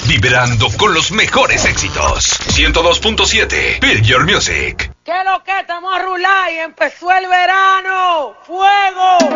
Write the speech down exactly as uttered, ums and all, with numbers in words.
Vibrando con los mejores éxitos. ciento dos punto siete. Build Your Music. ¿Qué lo que estamos a rular y empezó el verano? ¡Fuego!